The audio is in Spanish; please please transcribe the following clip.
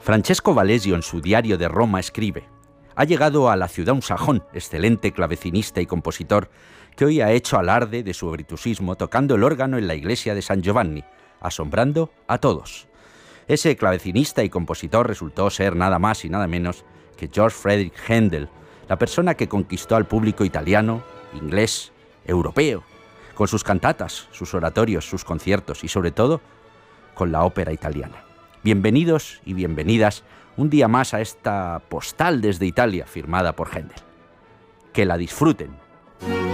Francesco Valesio, en su diario de Roma, escribe: «Ha llegado a la ciudad un sajón, excelente clavecinista y compositor, que hoy ha hecho alarde de su virtuosismo tocando el órgano en la iglesia de San Giovanni, asombrando a todos». Ese clavecinista y compositor resultó ser nada más y nada menos que George Frederick Händel, la persona que conquistó al público italiano, inglés, europeo, con sus cantatas, sus oratorios, sus conciertos y, sobre todo, con la ópera italiana. Bienvenidos y bienvenidas un día más a esta postal desde Italia firmada por Händel. Que la disfruten.